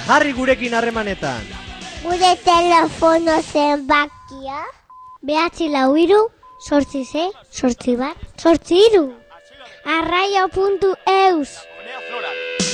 Jarri gurekin harremanetan. Gure telefono zenbakia 943 8 8 bat 8 3. Arraio.eus